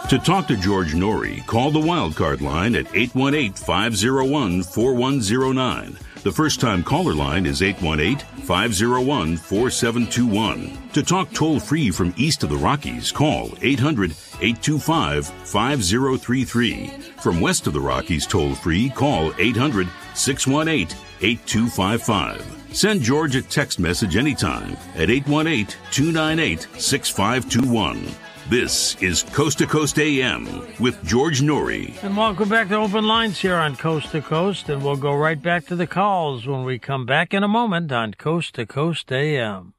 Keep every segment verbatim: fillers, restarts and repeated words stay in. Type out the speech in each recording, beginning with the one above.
To talk to George Norrie, call the Wildcard line at eight one eight, five oh one, four one oh nine. The first-time caller line is eight one eight, five oh one, four seven two one. To talk toll-free from east of the Rockies, call eight hundred, eight two five, five oh three three. From west of the Rockies toll-free, call eight hundred, six one eight, eight two five five. Send George a text message anytime at eight one eight, two nine eight, six five two one. This is Coast to Coast A M with George Norrie. And welcome back to Open Lines here on Coast to Coast, and we'll go right back to the calls when we come back in a moment on Coast to Coast A M.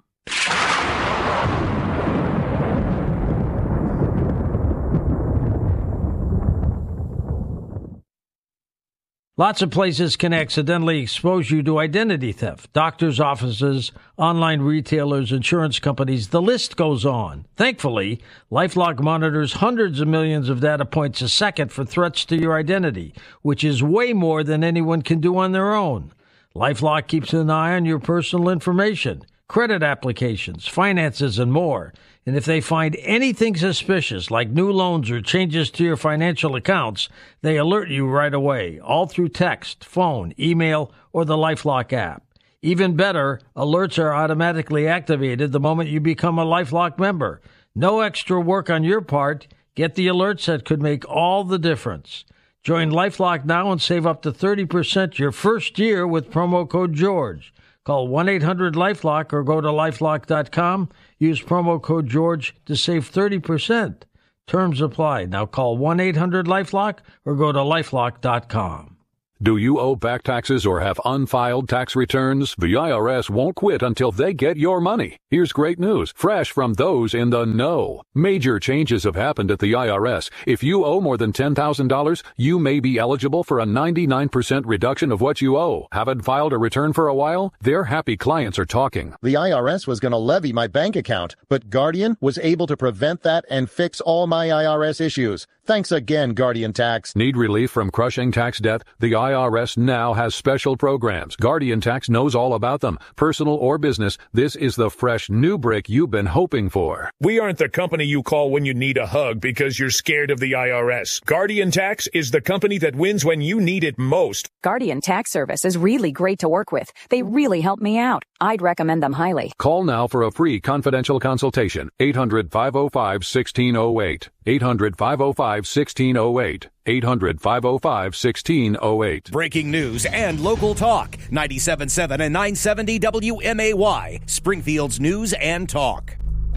Lots of places can accidentally expose you to identity theft. Doctors' offices, online retailers, insurance companies, the list goes on. Thankfully, LifeLock monitors hundreds of millions of data points a second for threats to your identity, which is way more than anyone can do on their own. LifeLock keeps an eye on your personal information, credit applications, finances, and more. And if they find anything suspicious, like new loans or changes to your financial accounts, they alert you right away, all through text, phone, email, or the LifeLock app. Even better, alerts are automatically activated the moment you become a LifeLock member. No extra work on your part. Get the alerts that could make all the difference. Join LifeLock now and save up to thirty percent your first year with promo code GEORGE. Call one eight hundred LifeLock or go to lifelock dot com. Use promo code GEORGE to save thirty percent. Terms apply. Now call one eight hundred LifeLock or go to lifelock dot com. Do you owe back taxes or have unfiled tax returns? The I R S won't quit until they get your money. Here's great news, fresh from those in the know. Major changes have happened at the I R S. If you owe more than ten thousand dollars, you may be eligible for a ninety-nine percent reduction of what you owe. Haven't filed a return for a while? Their happy clients are talking. The I R S was going to levy my bank account, but Guardian was able to prevent that and fix all my I R S issues. Thanks again, Guardian Tax. Need relief from crushing tax debt? The I R S now has special programs. Guardian Tax knows all about them. Personal or business, this is the fresh new brick you've been hoping for. We aren't the company you call when you need a hug because you're scared of the I R S. Guardian Tax is the company that wins when you need it most. Guardian Tax Service is really great to work with. They really help me out. I'd recommend them highly. Call now for a free confidential consultation. eight hundred, five oh five, one six oh eight. eight hundred, five oh five, one six oh eight. eight hundred, five oh five, one six oh eight. Breaking news and local talk. ninety-seven point seven and nine seventy W M A Y. Springfield's News and Talk.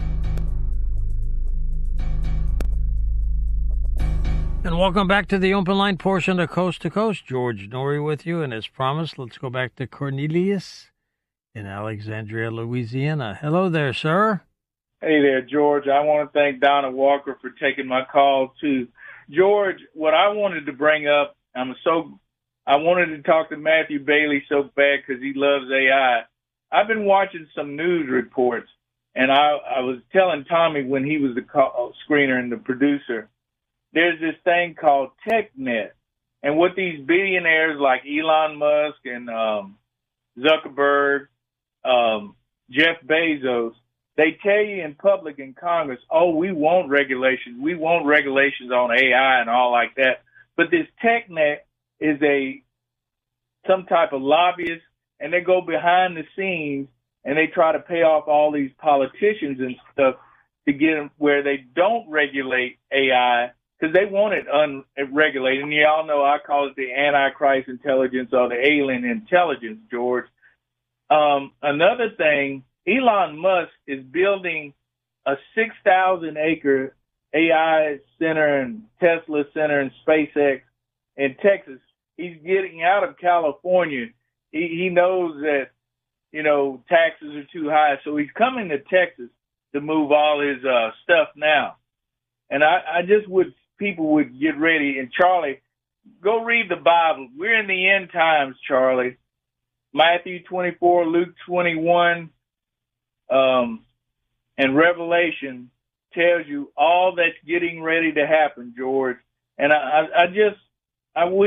And welcome back to the open line portion of Coast to Coast. George Norrie with you, and as promised, let's go back to Cornelius in Alexandria, Louisiana. Hello there, sir. Hey there, George. I want to thank Donna Walker for taking my call too. George, what I wanted to bring up, I'm so, I wanted to talk to Matthew Bailey so bad because he loves A I. I've been watching some news reports, and I, I was telling Tommy when he was the call, screener and the producer, there's this thing called TechNet. And what these billionaires like Elon Musk and um, Zuckerberg, um, Jeff Bezos, they tell you in public in Congress, oh, we want regulations. We want regulations on A I and all like that. But this TechNet is a some type of lobbyist, and they go behind the scenes and they try to pay off all these politicians and stuff to get them where they don't regulate A I because they want it unregulated. And you all know I call it the Antichrist intelligence or the alien intelligence, George. Um, another thing, Elon Musk is building a six thousand acre A I center and Tesla center and SpaceX in Texas. He's getting out of California. He, he knows that, you know, taxes are too high. So he's coming to Texas to move all his uh, stuff now. And I, I just would, people would get ready. And Charlie, go read the Bible. We're in the end times, Charlie. Matthew twenty-four, Luke twenty-one, um, and Revelation tells you all that's getting ready to happen, George. And I, I, I just, I wish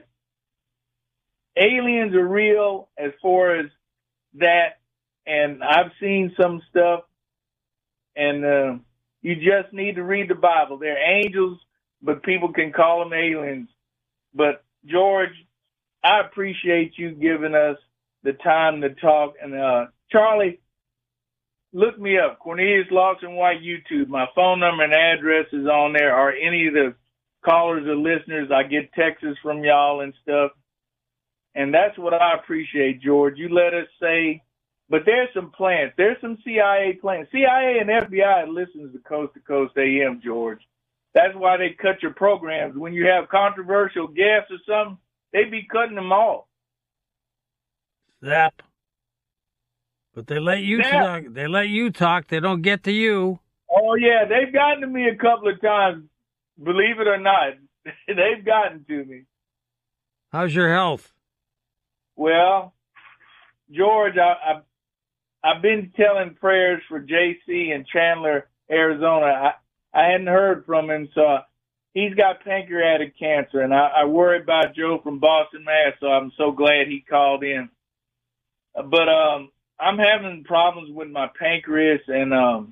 aliens are real as far as that. And I've seen some stuff, and uh, you just need to read the Bible. They're angels but people can call them aliens. But, George, I appreciate you giving us the time to talk. And, uh, Charlie, look me up, Cornelius Lawson White YouTube. My phone number and address is on there. Or any of the callers or listeners, I get texts from y'all and stuff. And that's what I appreciate, George. You let us say, but there's some plans. There's some C I A plans. C I A and F B I listens to Coast to Coast A M, George. That's why they cut your programs. When you have controversial guests or something, they be cutting them off. Zap. But they let you Zap. talk. They let you talk. They don't get to you. Oh, yeah. They've gotten to me a couple of times. Believe it or not, they've gotten to me. How's your health? Well, George, I, I, I've been telling prayers for J C in Chandler, Arizona. I, I hadn't heard from him, so he's got pancreatic cancer, and I, I worry about Joe from Boston, Mass, so I'm so glad he called in. But um, I'm having problems with my pancreas, and um,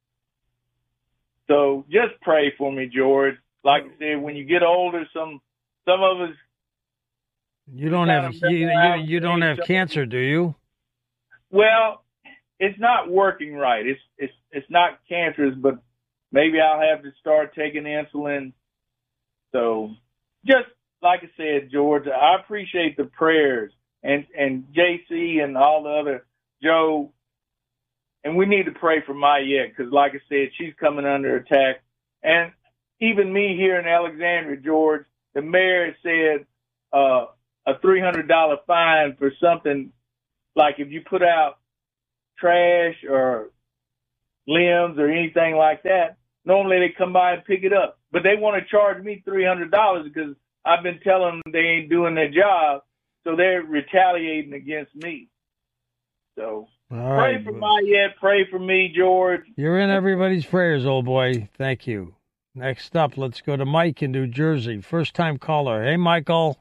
so just pray for me, George. Like I said, when you get older, some some of us. You don't have you, you, you don't have cancer, do you? Well, it's not working right. It's it's it's not cancerous, but maybe I'll have to start taking insulin. So, just like I said, George, I appreciate the prayers and and J C and all the other Joe, and we need to pray for Mayette because, like I said, she's coming under attack, and even me here in Alexandria, George, the mayor said. Uh, a three hundred dollars fine for something like if you put out trash or limbs or anything like that, normally they come by and pick it up. But they want to charge me three hundred dollars because I've been telling them they ain't doing their job, so they're retaliating against me. So All pray right. for Mayette, pray for me, George. You're in everybody's prayers, old boy. Thank you. Next up, let's go to Mike in New Jersey. First-time caller. Hey, Michael.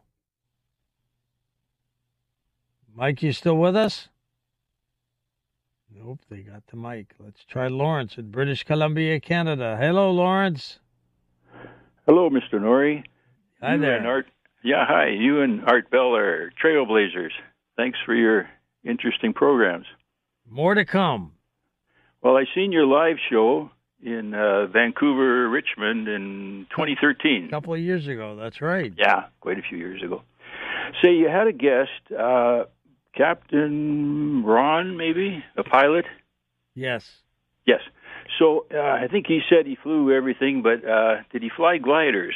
Mike, you still with us? Nope, they got the mic. Let's try Lawrence in British Columbia, Canada. Hello, Lawrence. Hello, Mister Norrie. Hi you there. And Art, yeah, hi. You and Art Bell are trailblazers. Thanks for your interesting programs. More to come. Well, I seen your live show in uh, Vancouver, Richmond in twenty thirteen. A couple of years ago, that's right. Yeah, quite a few years ago. Say, you had a guest, uh, Captain Ron, maybe, a pilot? Yes. Yes. So uh, I think he said he flew everything, but uh, did he fly gliders?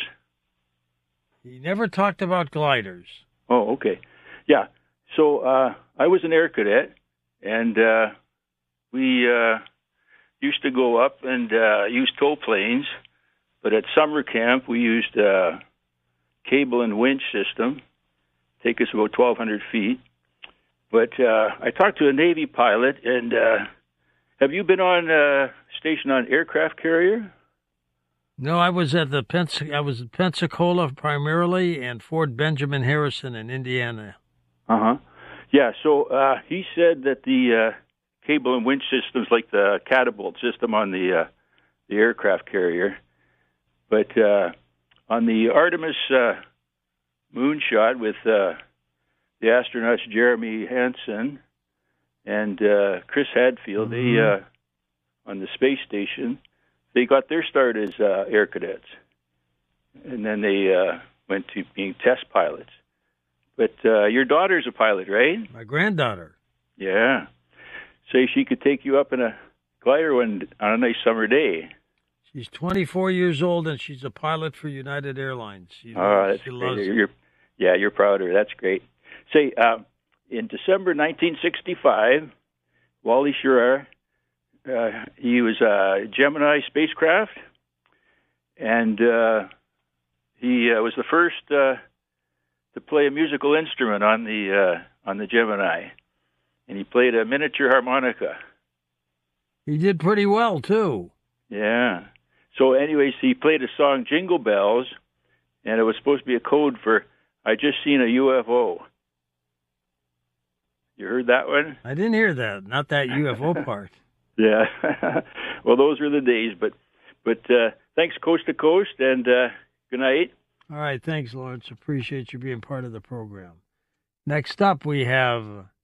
He never talked about gliders. Oh, okay. Yeah. So uh, I was an air cadet, and uh, we uh, used to go up and uh, use tow planes, but at summer camp we used a cable and winch system, take us about twelve hundred feet. But uh, I talked to a Navy pilot, and uh, have you been on uh, station on aircraft carrier? No, I was at the Pens- I was at Pensacola primarily, and Fort Benjamin Harrison in Indiana. Uh huh. Yeah. So uh, he said that the uh, cable and winch systems, like the catapult system on the uh, the aircraft carrier, but uh, on the Artemis uh, moonshot with uh, the astronauts Jeremy Hansen and uh, Chris Hadfield, mm-hmm. they uh, on the space station, they got their start as uh, air cadets, and then they uh, went to being test pilots. But uh, your daughter's a pilot, right? My granddaughter. Yeah. Say she could take you up in a glider one on a nice summer day. She's twenty-four years old, and she's a pilot for United Airlines. She, oh, that's she great. loves You're, yeah, you're proud of her. That's great. Say, uh, in December nineteen sixty-five, Wally Schirra, uh, he was a Gemini spacecraft, and uh, he uh, was the first uh, to play a musical instrument on the uh, on the Gemini, and he played a miniature harmonica. He did pretty well too. Yeah. So, anyways, he played a song, Jingle Bells, and it was supposed to be a code for "I just seen a U F O." You heard that one? I didn't hear that. Not that U F O part. Yeah. Well, those were the days. But but uh, thanks, Coast to Coast, and uh, Good night. All right. Thanks, Lawrence. Appreciate you being part of the program. Next up, we have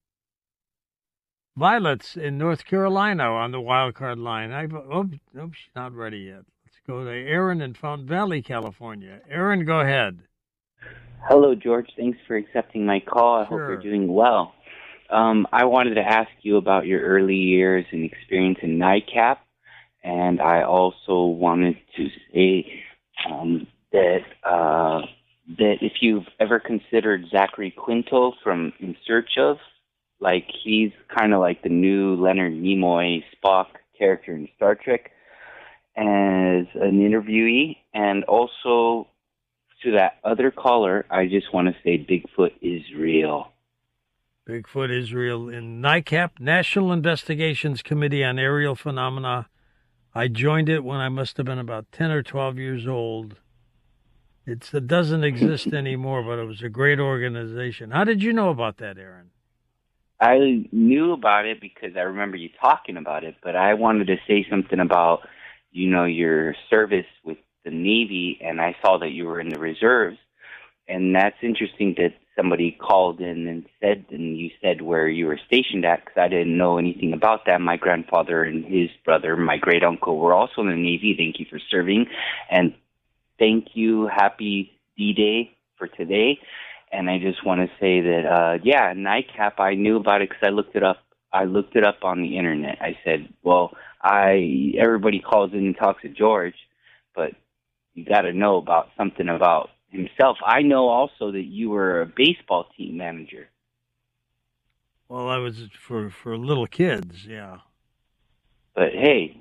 Violet's in North Carolina on the wild card line. I oh, oh, she's not ready yet. Let's go to Aaron in Fountain Valley, California. Aaron, go ahead. Hello, George. Thanks for accepting my call. I Sure. hope you're doing well. Um, I wanted to ask you about your early years and experience in NICAP, and I also wanted to say um, that uh, that if you've ever considered Zachary Quinto from In Search of, like he's kind of like the new Leonard Nimoy Spock character in Star Trek, as an interviewee, and also to that other caller, I just want to say Bigfoot is real. Bigfoot is real. In NICAP, National Investigations Committee on Aerial Phenomena. I joined it when I must have been about ten or twelve years old. It's, it doesn't exist anymore, but it was a great organization. How did you know about that, Aaron? I knew about it because I remember you talking about it, but I wanted to say something about, you know, your service with the Navy, and I saw that you were in the reserves, and that's interesting that somebody called in and said, and you said where you were stationed at, because I didn't know anything about that. My grandfather and his brother, my great uncle, were also in the Navy. Thank you for serving, and thank you. Happy D-Day for today. And I just want to say that, uh, yeah, NICAP, I knew about it because I looked it up. I looked it up on the internet. I said, well, I everybody calls in and talks to George, but you got to know about something about himself. I know also that you were a baseball team manager. Well, I was for, for little kids, yeah. But hey,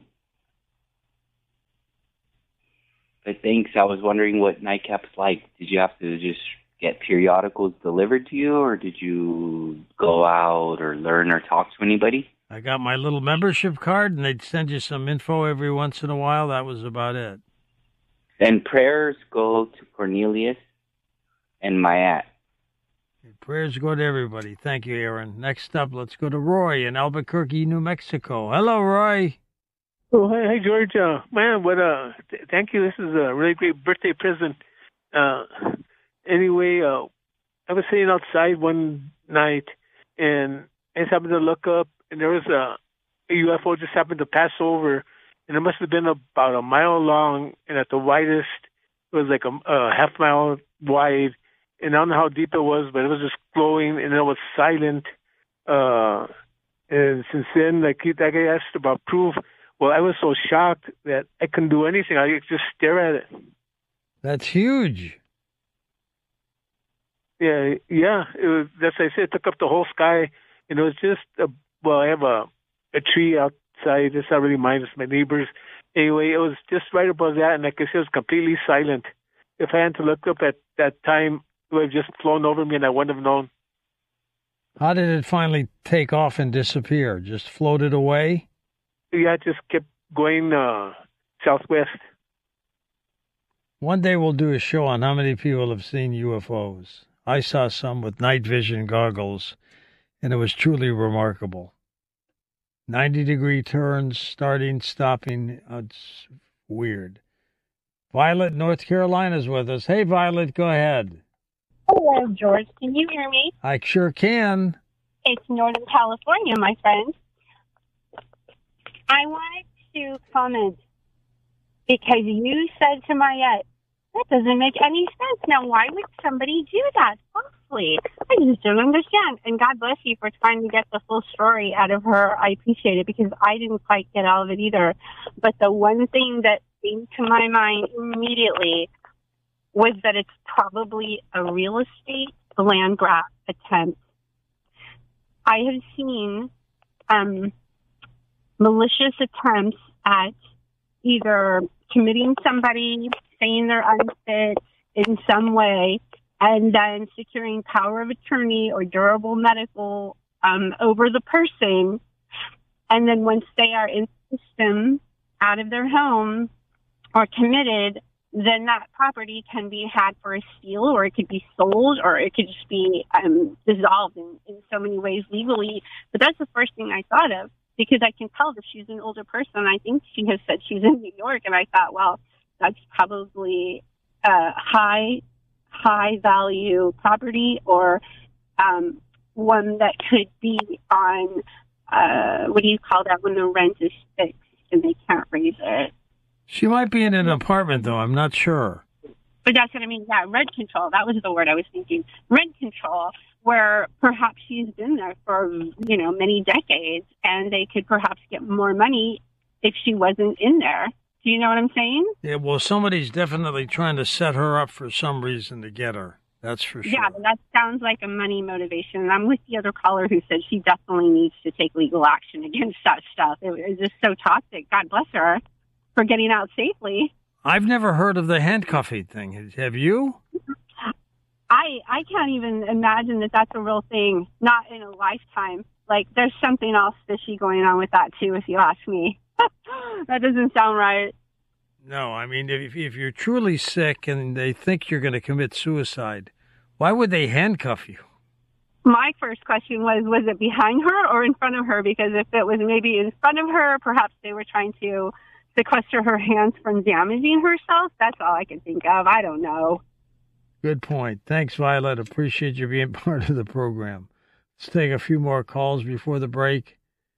but thanks. I was wondering what NICAP's like. Did you have to just get periodicals delivered to you, or did you go out or learn or talk to anybody? I got my little membership card, and they'd send you some info every once in a while. That was about it. And prayers go to Cornelius and Mayat. Prayers go to everybody. Thank you, Aaron. Next up, let's go to Roy in Albuquerque, New Mexico. Hello, Roy. Oh, hey, hey George. Uh, man, what? Uh, th- thank you. This is a really great birthday present. Uh, anyway, uh, I was sitting outside one night, and I just happened to look up, and there was a, a U F O just happened to pass over, and it must have been about a mile long, and at the widest, it was like a, a half mile wide. And I don't know how deep it was, but it was just glowing, and it was silent. Uh, and since then, like, that guy asked about proof. Well, I was so shocked that I couldn't do anything. I could just stare at it. That's huge. Yeah, yeah. It was, that's what I said. It took up the whole sky, and it was just, a, well, I have a, a tree outside. It's not really mine. It's my neighbor's. Anyway, it was just right above that, and like I said, it was completely silent. If I had to look up at that time, it would have just flown over me, and I wouldn't have known. How did it finally take off and disappear? Just floated away? Yeah, it just kept going uh, southwest. One day we'll do a show on how many people have seen U F Os. I saw some with night vision goggles, and it was truly remarkable. ninety-degree turns, starting, stopping. It's weird. Violet, North Carolina's with us. Hey, Violet, go ahead. Hello, George. Can you hear me? I sure can. It's Northern California, my friend. I wanted to comment because you said to Mayette, that doesn't make any sense. Now, why would somebody do that? Honestly, I just don't understand. And God bless you for trying to get the full story out of her. I appreciate it because I didn't quite get all of it either. But the one thing that came to my mind immediately was that it's probably a real estate land grab attempt. I have seen um, malicious attempts at either committing somebody, saying they're unfit in some way, and then securing power of attorney or durable medical um, over the person. And then once they are in the system, out of their home or committed, then that property can be had for a steal, or it could be sold, or it could just be um, dissolved in, in so many ways legally. But that's the first thing I thought of, because I can tell that she's an older person. I think she has said she's in New York, and I thought, well, that's probably uh, high high value property or um, one that could be on, uh, what do you call that, when the rent is fixed and they can't raise it? She might be in an apartment, though. I'm not sure. But that's what I mean. Yeah, rent control. That was the word I was thinking. Rent control, where perhaps she's been there for, you know, many decades, and they could perhaps get more money if she wasn't in there. Do you know what I'm saying? Yeah, well, somebody's definitely trying to set her up for some reason to get her. That's for sure. Yeah, but that sounds like a money motivation. And I'm with the other caller who said she definitely needs to take legal action against that stuff. It was just so toxic. God bless her for getting out safely. I've never heard of the handcuffing thing. Have you? I I can't even imagine that that's a real thing, not in a lifetime. Like, there's something else fishy going on with that, too, if you ask me. That doesn't sound right. No, I mean, if if you're truly sick and they think you're going to commit suicide, why would they handcuff you? My first question was, was it behind her or in front of her? Because if it was maybe in front of her, perhaps they were trying to sequester her hands from damaging herself. That's all I could think of. I don't know. Good point. Thanks, Violet. Appreciate you being part of the program. Let's take a few more calls before the break.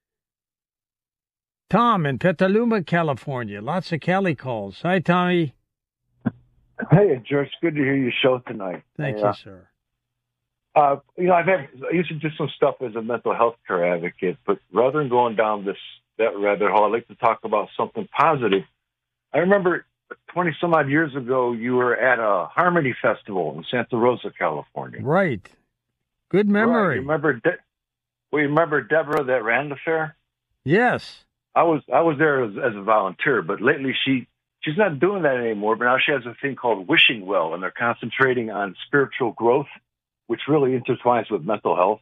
Tom in Petaluma, California. Lots of Cali calls. Hi, Tommy. Hey, George. Good to hear your show tonight. Thank uh, you, sir. Uh, you know, I've had, I used to do some stuff as a mental health care advocate, but rather than going down this that rabbit hole, I'd like to talk about something positive. I remember twenty some odd years ago, you were at a Harmony Festival in Santa Rosa, California. Right. Good memory. Right. You remember? De- well, you remember Deborah that ran the fair? Yes. I was I was there as, as a volunteer, but lately she she's not doing that anymore. But now she has a thing called Wishing Well, and they're concentrating on spiritual growth, which really intertwines with mental health.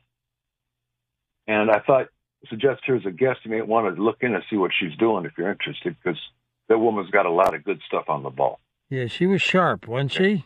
And I thought, suggest her as a guest, you may want to look in and see what she's doing if you're interested, because that woman's got a lot of good stuff on the ball. Yeah, she was sharp, wasn't she?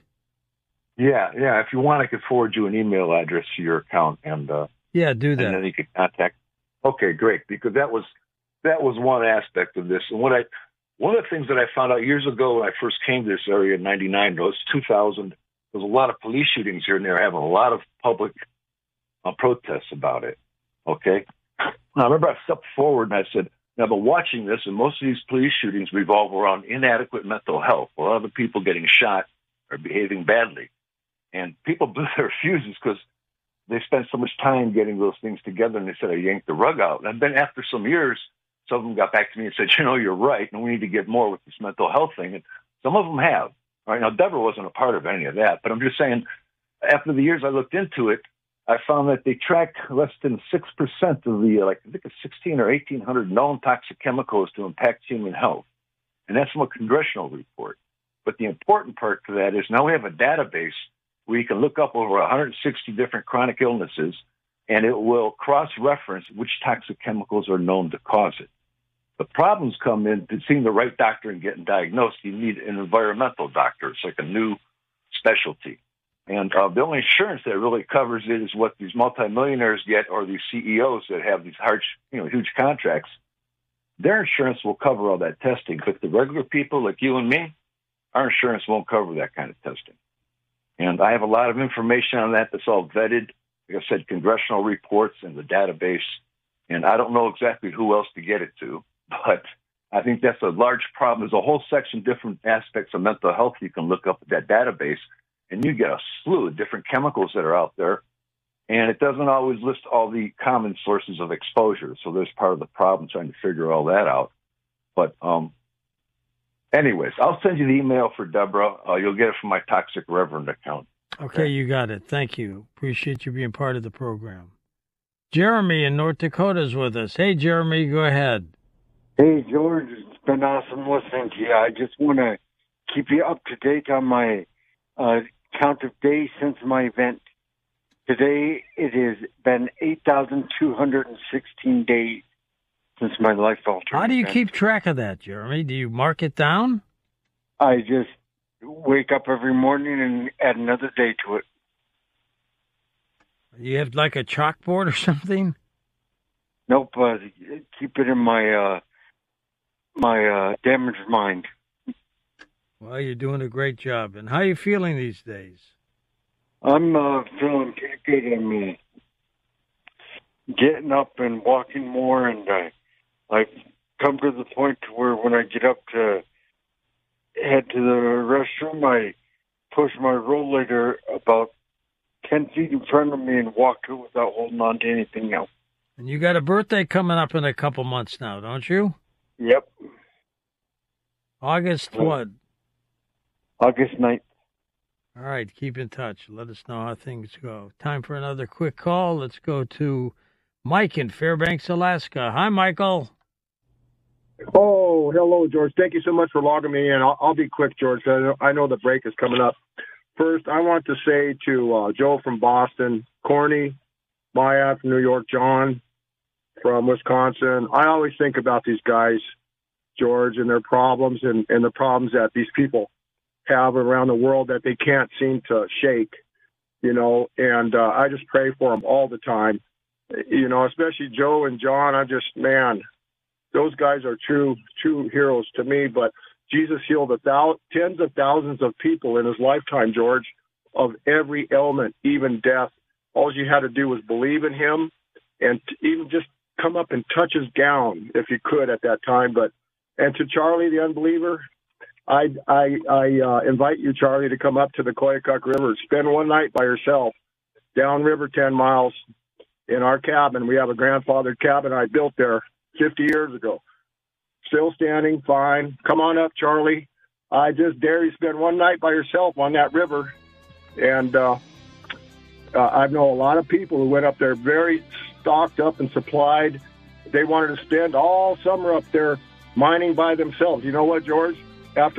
Yeah, yeah. If you want, I could forward you an email address to your account, and uh, yeah, do that. And then you could contact. Okay, great, because that was that was one aspect of this. And what I one of the things that I found out years ago when I first came to this area in ninety-nine, no, it's two thousand. There was a lot of police shootings here, and they were having a lot of public uh, protests about it. Okay. I remember I stepped forward and I said, now, I've been watching this, and most of these police shootings revolve around inadequate mental health. A lot of the people getting shot are behaving badly. And people blew their fuses because they spent so much time getting those things together, and they said, I yanked the rug out. And then after some years, some of them got back to me and said, you know, you're right, and we need to get more with this mental health thing. And some of them have. All right, now, Deborah wasn't a part of any of that, but I'm just saying, after the years I looked into it, I found that they track less than six percent of the, like, I think it's sixteen or eighteen hundred known toxic chemicals to impact human health. And that's from a congressional report. But the important part to that is now we have a database where you can look up over one hundred sixty different chronic illnesses, and it will cross-reference which toxic chemicals are known to cause it. The problems come in to seeing the right doctor and getting diagnosed. You need an environmental doctor. It's like a new specialty. And uh, the only insurance that really covers it is what these multimillionaires get, or these C E Os that have these large, you know, huge contracts. Their insurance will cover all that testing, but the regular people like you and me, our insurance won't cover that kind of testing. And I have a lot of information on that that's all vetted. Like I said, congressional reports and the database. And I don't know exactly who else to get it to, but I think that's a large problem. There's a whole section, different aspects of mental health you can look up at that database. And you get a slew of different chemicals that are out there. And it doesn't always list all the common sources of exposure. So there's part of the problem trying to figure all that out. But um, anyways, I'll send you the email for Deborah. Uh, you'll get it from my Toxic Reverend account. Okay, okay, you got it. Thank you. Appreciate you being part of the program. Jeremy in North Dakota is with us. Hey, Jeremy, go ahead. Hey, George. It's been awesome listening to you. I just want to keep you up to date on my uh, count of days since my event. Today, it has been eight thousand two hundred sixteen days since my life-altering How do you event. keep track of that, Jeremy? Do you mark it down? I just wake up every morning and add another day to it. You have like a chalkboard or something? Nope. Uh, keep it in my uh, my uh, damaged mind. Well, you're doing a great job. And how are you feeling these days? I'm uh, feeling pretty good. I'm uh, getting up and walking more, and uh, I've come to the point where when I get up to head to the restroom, I push my rollator about ten feet in front of me and walk it without holding on to anything else. And you got a birthday coming up in a couple months now, don't you? Yep. August uh, what? August ninth. All right, keep in touch. Let us know how things go. Time for another quick call. Let's go to Mike in Fairbanks, Alaska. Hi, Michael. Oh, hello, George. Thank you so much for logging me in. I'll, I'll be quick, George. I know, I know the break is coming up. First, I want to say to uh, Joe from Boston, Corny, Maya from New York, John from Wisconsin. I always think about these guys, George, and their problems and, and the problems that these people have around the world that they can't seem to shake, you know, and uh, I just pray for them all the time, you know, especially Joe and John. I just, man, those guys are true, true heroes to me. But Jesus healed a thou- tens of thousands of people in his lifetime, George, of every ailment, even death. All you had to do was believe in him and t- even just come up and touch his gown if you could at that time. But, and to Charlie, the unbeliever, I I, I uh, invite you, Charlie, to come up to the Koyukuk River, spend one night by yourself, downriver ten miles in our cabin. We have a grandfathered cabin I built there fifty years ago. Still standing, fine. Come on up, Charlie. I just dare you spend one night by yourself on that river. And uh, uh, I know a lot of people who went up there very stocked up and supplied. They wanted to spend all summer up there mining by themselves. You know what, George?